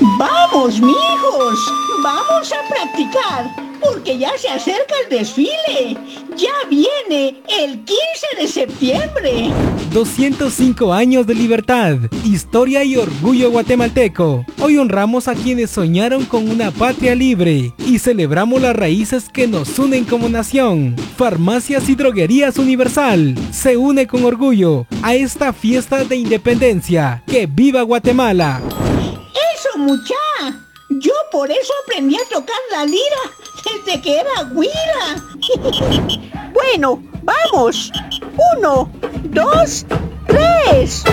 Vamos, mijos, vamos a practicar, porque ya se acerca el desfile. Ya viene el 15 de septiembre. 205 años de libertad, historia y orgullo guatemalteco. Hoy honramos a quienes soñaron con una patria libre y celebramos las raíces que nos unen como nación. Farmacias y Droguerías Universal se une con orgullo a esta fiesta de independencia. ¡Que viva Guatemala! ¡Eso, mucha! Yo por eso aprendí a tocar la lira desde que era güira. Bueno, vamos. 1, 2, 3.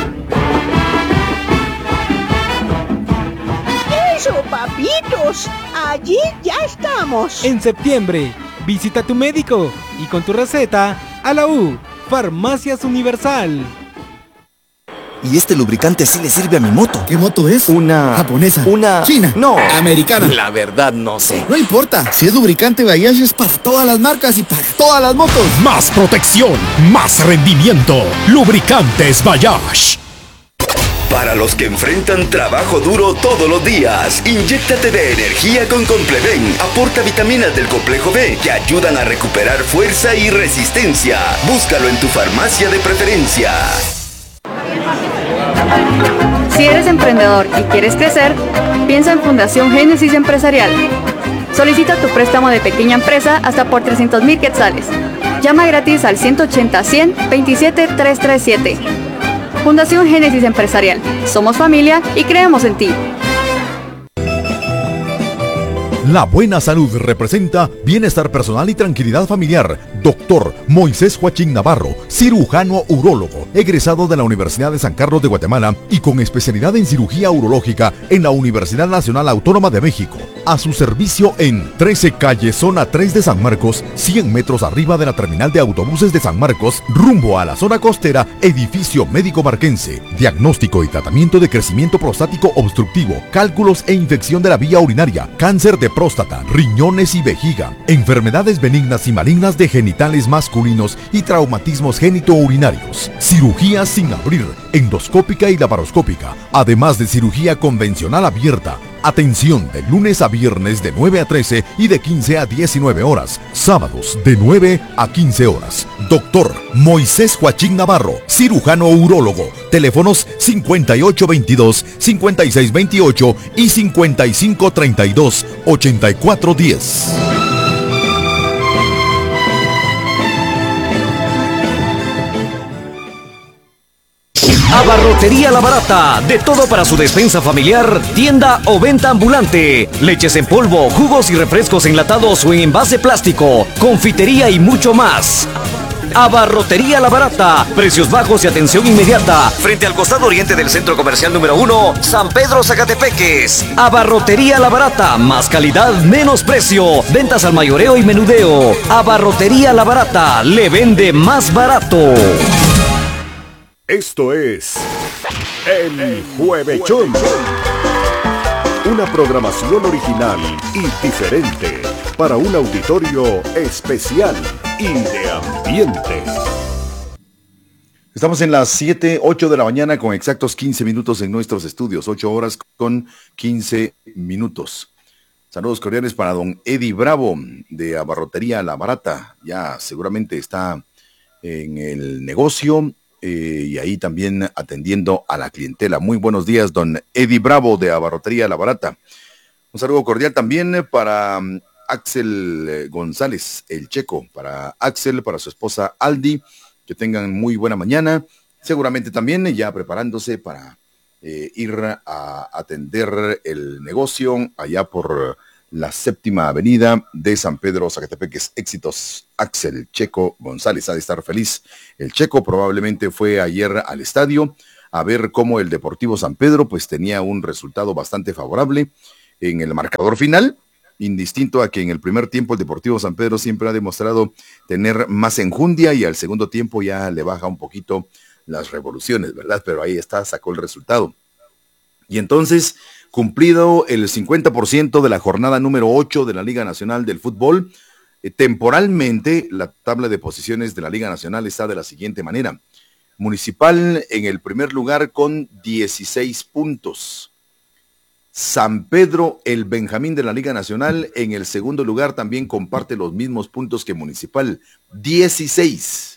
¡Eso, papitos! Allí ya estamos. En septiembre, visita a tu médico y con tu receta a la U, Farmacias Universal. Y este lubricante sí le sirve a mi moto. ¿Qué moto es? Una... japonesa. Una... china. No. Americana. La verdad no sé. No importa. Si es lubricante Bayash es para todas las marcas y para todas las motos. Más protección, más rendimiento. Lubricantes Bayash. Para los que enfrentan trabajo duro todos los días, inyéctate de energía con Compleven. Aporta vitaminas del complejo B que ayudan a recuperar fuerza y resistencia. Búscalo en tu farmacia de preferencia. Si eres emprendedor y quieres crecer, piensa en Fundación Génesis Empresarial. Solicita tu préstamo de pequeña empresa hasta por 300,000 quetzales. Llama gratis al 180-100-27-337. Fundación Génesis Empresarial. Somos familia y creemos en ti. La buena salud representa bienestar personal y tranquilidad familiar. Doctor Moisés Joachín Navarro, cirujano urólogo, egresado de la Universidad de San Carlos de Guatemala y con especialidad en cirugía urológica en la Universidad Nacional Autónoma de México. A su servicio en 13 calle, zona 3 de San Marcos, 100 metros arriba de la terminal de autobuses de San Marcos, rumbo a la zona costera, edificio médico marquense. Diagnóstico y tratamiento de crecimiento prostático obstructivo, cálculos e infección de la vía urinaria, cáncer de próstata, riñones y vejiga, enfermedades benignas y malignas de genitales masculinos y traumatismos genitourinarios, cirugía sin abrir, endoscópica y laparoscópica, además de cirugía convencional abierta. Atención de lunes a viernes de 9 a 13 y de 15 a 19 horas. Sábados de 9 a 15 horas. Doctor Moisés Joachín Navarro, cirujano urólogo. Teléfonos 5822-5628 y 5532-8410. Abarrotería La Barata, de todo para su despensa familiar, tienda o venta ambulante, leches en polvo, jugos y refrescos enlatados o en envase plástico, confitería y mucho más. Abarrotería La Barata, precios bajos y atención inmediata, frente al costado oriente del Centro Comercial número 1, San Pedro Zacatepeques. Abarrotería La Barata, más calidad, menos precio, ventas al mayoreo y menudeo. Abarrotería La Barata, le vende más barato. Esto es El Juevechón. Una programación original y diferente para un auditorio especial y de ambiente. Estamos en las 7:08 de la mañana con exactos 15 minutos en nuestros estudios, 8 horas con 15 minutos. Saludos cordiales para don Eddie Bravo de Abarrotería La Barata. Ya seguramente está en el negocio y ahí también atendiendo a la clientela. Muy buenos días, don Eddie Bravo de Abarrotería La Barata. Un saludo cordial también para Axel González, el Checo, para Axel, para su esposa Aldi, que tengan muy buena mañana. Seguramente también ya preparándose para ir a atender el negocio allá por la 7ª avenida de San Pedro Zacatepeques. Éxitos, Axel Checo González, ha de estar feliz. El Checo probablemente fue ayer al estadio a ver cómo el Deportivo San Pedro pues tenía un resultado bastante favorable en el marcador final, indistinto a que en el primer tiempo el Deportivo San Pedro siempre ha demostrado tener más enjundia y al segundo tiempo ya le baja un poquito las revoluciones, ¿verdad? Pero ahí está, sacó el resultado. Y entonces, cumplido el 50% de la jornada número 8 de la Liga Nacional del Fútbol, temporalmente la tabla de posiciones de la Liga Nacional está de la siguiente manera. Municipal en el primer lugar con 16 puntos. San Pedro, el Benjamín de la Liga Nacional, en el segundo lugar también comparte los mismos puntos que Municipal, 16.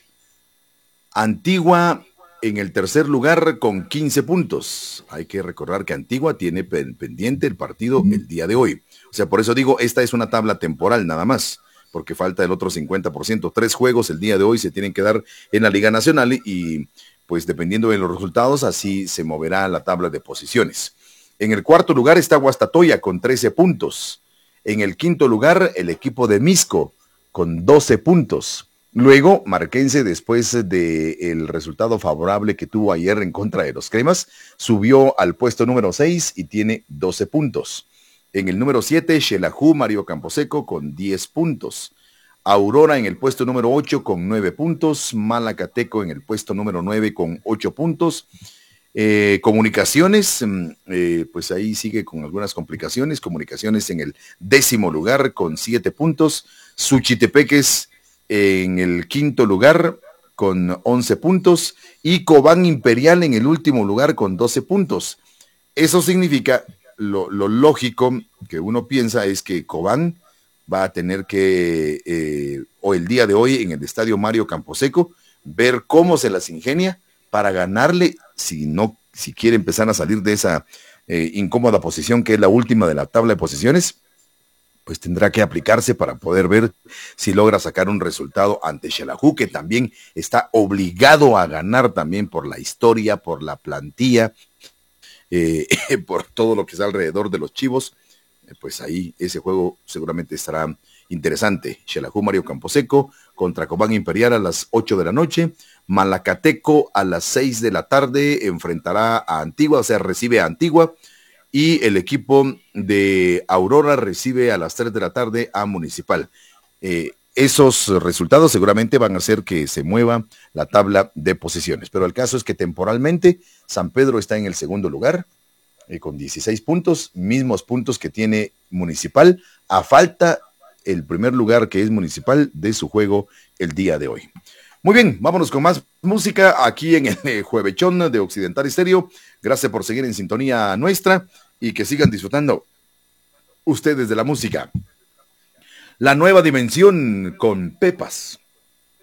Antigua en el tercer lugar con 15 puntos. Hay que recordar que Antigua tiene pendiente el partido el día de hoy. O sea, por eso digo, esta es una tabla temporal nada más, porque falta el otro 50%. 3 juegos el día de hoy se tienen que dar en la Liga Nacional y pues dependiendo de los resultados, así se moverá la tabla de posiciones. En el cuarto lugar está Guastatoya con 13 puntos. En el quinto lugar, el equipo de Misco con 12 puntos. Luego, Marquense, después del resultado favorable que tuvo ayer en contra de los Cremas, subió al puesto número 6 y tiene 12 puntos. En el número 7, Xelajú, Mario Camposeco con 10 puntos. Aurora en el puesto número 8 con 9 puntos. Malacateco en el puesto número 9 con 8 puntos. Comunicaciones, pues ahí sigue con algunas complicaciones. Comunicaciones en el 10º lugar con 7 puntos. Suchitepeques en el 5º lugar con 11 puntos. Y Cobán Imperial en el último lugar con 12 puntos. Eso significa, lo lógico que uno piensa es que Cobán va a tener que, o el día de hoy en el estadio Mario Camposeco, ver cómo se las ingenia para ganarle, si quiere empezar a salir de esa incómoda posición que es la última de la tabla de posiciones, pues tendrá que aplicarse para poder ver si logra sacar un resultado ante Xelajú, que también está obligado a ganar también por la historia, por la plantilla, por todo lo que está alrededor de los Chivos. Pues ahí ese juego seguramente estará interesante. Xelajú Mario Camposeco contra Cobán Imperial a las 8 de la noche. Malacateco a las 6 de la tarde enfrentará a Antigua, o sea, recibe a Antigua. Y el equipo de Aurora recibe a las 3 de la tarde a Municipal. Esos resultados seguramente van a hacer que se mueva la tabla de posiciones. Pero el caso es que temporalmente San Pedro está en el segundo lugar con 16 puntos, mismos puntos que tiene Municipal, a falta el primer lugar que es Municipal de su juego el día de hoy. Muy bien, vámonos con más música aquí en el Juevechón de Occidental Estéreo. Gracias por seguir en sintonía nuestra y que sigan disfrutando ustedes de la música. La Nueva Dimensión con Pepas.